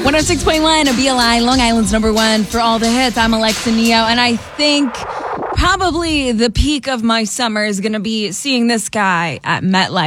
106.1 BLI, Long Island's number one for all the hits. I'm Alexa Neo, and I think probably the peak of my summer is going to be seeing this guy at MetLife.